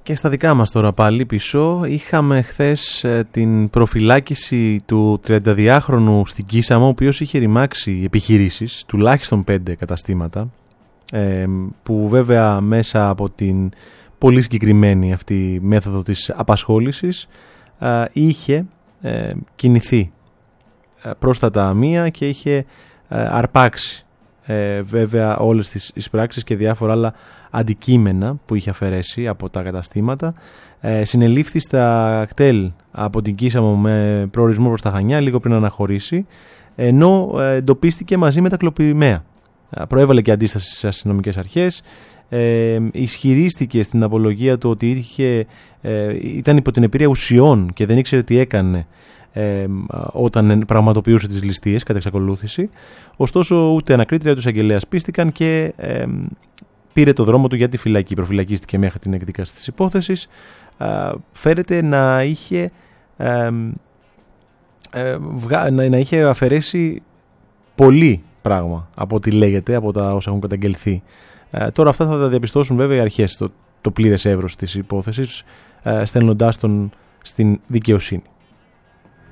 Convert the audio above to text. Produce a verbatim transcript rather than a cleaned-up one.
Και στα δικά μας τώρα πάλι πίσω, είχαμε χθες ε, την προφυλάκηση του τριανταδυάχρονου στην Κίσαμο, ο οποίος είχε ρημάξει επιχειρήσεις, τουλάχιστον πέντε καταστήματα, ε, που βέβαια μέσα από την πολύ συγκεκριμένη αυτή μέθοδο της απασχόλησης ε, είχε ε, κινηθεί ε, προς τα ταμεία και είχε ε, αρπάξει ε, βέβαια όλες τις εισπράξεις και διάφορα άλλα αντικείμενα που είχε αφαιρέσει από τα καταστήματα. Ε, συνελήφθη στα κτέλ από την Κίσαμο με προορισμό προς τα Χανιά λίγο πριν αναχωρήσει, ενώ ε, εντοπίστηκε μαζί με τα κλοπημαία. Προέβαλε και αντίσταση στις αστυνομικές αρχές. Ε, ισχυρίστηκε στην απολογία του ότι είχε, ε, ήταν υπό την επίρρεια ουσιών και δεν ήξερε τι έκανε ε, όταν πραγματοποιούσε τις ληστείες κατά εξακολούθηση. Ωστόσο ούτε ανακρίτρια του εισαγγελέας πίστηκαν και ε, πήρε το δρόμο του για τη φυλακή. Προφυλακίστηκε μέχρι την εκδίκαση της υπόθεσης. Ε, φέρεται να είχε, ε, ε, βγα, να, να είχε αφαιρέσει πολύ πράγμα από ό,τι λέγεται, από τα όσα έχουν καταγγελθεί. Ε, τώρα αυτά θα τα διαπιστώσουν βέβαια οι αρχές, το, το πλήρες εύρος της υπόθεσης, ε, στέλνοντάς τον στην δικαιοσύνη.